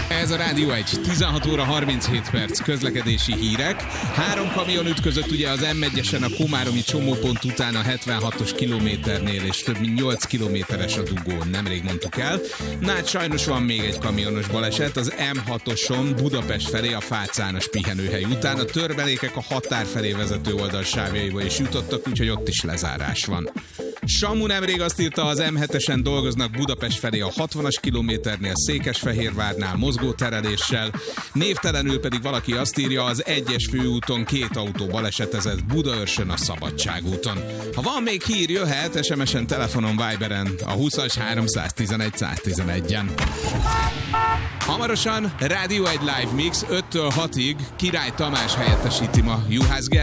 Ez a Rádió 1, 16 óra 37 perc, közlekedési hírek. 3 kamion ütközött ugye az M1-esen a komáromi csomópont után a 76-os kilométernél, és több mint 8 kilométeres a dugó, nemrég mondtuk el. Hát sajnos van még egy kamionos baleset, az M6-oson Budapest felé a Fácános pihenőhely után. A törmelékek a határ felé vezető oldalsávjaiba is jutottak, úgyhogy ott is lezárás van. Samu nemrég azt írta, az M7-esen dolgoznak Budapest felé a 60-as kilométernél, Székesfehérvárnál mozgótereléssel. Névtelenül pedig valaki azt írja, az 1-es főúton 2 autó balesetezett Budaörsön a Szabadságúton. Ha van még hír, jöhet SMS-en, telefonon, Viberen a 20-as 311 111-en. Hamarosan Rádió 1 Live Mix 5-től 6-ig Király Tamás helyettesíti ma Juhász